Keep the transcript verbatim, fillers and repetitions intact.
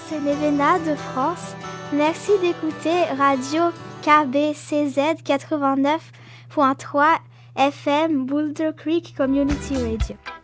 c'est Nevena de France. Merci d'écouter Radio K B C Z quatre-vingt-neuf point trois F M Boulder Creek Community Radio.